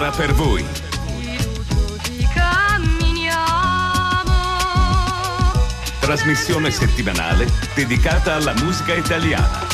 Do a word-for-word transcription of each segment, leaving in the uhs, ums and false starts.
Un'ora per voi. Trasmissione settimanale dedicata alla musica italiana.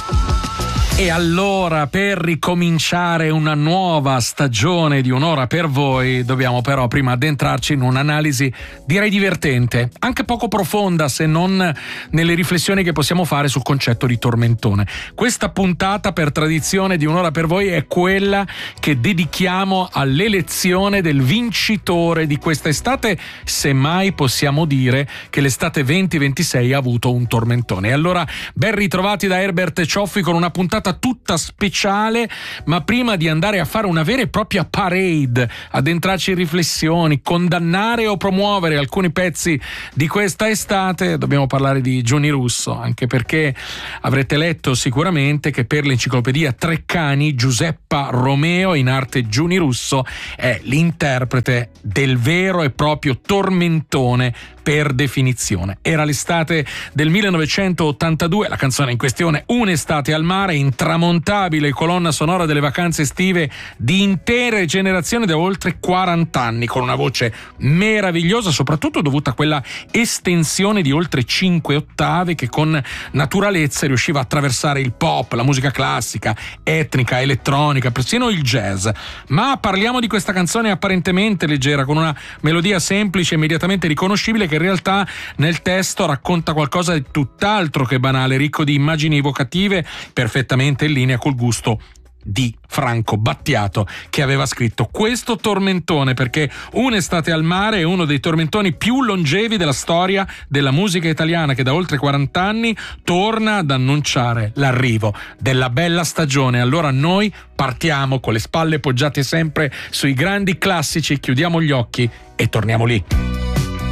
E allora, per ricominciare una nuova stagione di Un'ora per voi, dobbiamo però prima addentrarci in un'analisi, direi divertente, anche poco profonda, se non nelle riflessioni che possiamo fare sul concetto di tormentone. Questa puntata, per tradizione di Un'ora per voi, è quella che dedichiamo all'elezione del vincitore di quest'estate, se mai possiamo dire che l'estate venti ventisei ha avuto un tormentone. E allora, ben ritrovati da Herbert Cioffi con una puntata tutta speciale, ma prima di andare a fare una vera e propria parade, ad entrarci in riflessioni, condannare o promuovere alcuni pezzi di questa estate, dobbiamo parlare di Giuni Russo, anche perché avrete letto sicuramente che per l'enciclopedia Treccani Giuseppa Romeo, in arte Giuni Russo, è l'interprete del vero e proprio tormentone per definizione. Era l'estate del millenovecentottantadue, la canzone in questione Un'estate al mare, intramontabile colonna sonora delle vacanze estive di intere generazioni da oltre quaranta anni, con una voce meravigliosa, soprattutto dovuta a quella estensione di oltre cinque ottave che con naturalezza riusciva a attraversare il pop, la musica classica, etnica, elettronica, persino il jazz. Ma parliamo di questa canzone apparentemente leggera, con una melodia semplice e immediatamente riconoscibile, che in realtà nel testo racconta qualcosa di tutt'altro che banale, ricco di immagini evocative, perfettamente in linea col gusto di Franco Battiato, che aveva scritto questo tormentone, perché Un'estate al mare è uno dei tormentoni più longevi della storia della musica italiana, che da oltre quaranta anni torna ad annunciare l'arrivo della bella stagione. Allora noi partiamo con le spalle poggiate sempre sui grandi classici, chiudiamo gli occhi e torniamo lì.